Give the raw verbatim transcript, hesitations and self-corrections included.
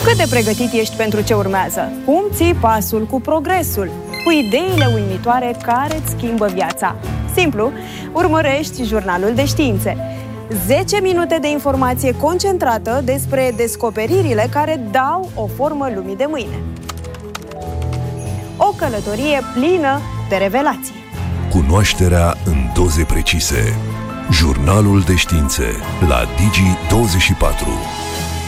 Cât de pregătit ești pentru ce urmează? Cum ții pasul cu progresul? Cu ideile uimitoare care îți schimbă viața? Simplu, urmărești Jurnalul de Științe. zece minute de informație concentrată despre descoperirile care dau o formă lumii de mâine. O călătorie plină de revelații. Cunoașterea în doze precise. Jurnalul de Științe la Digi douăzeci și patru.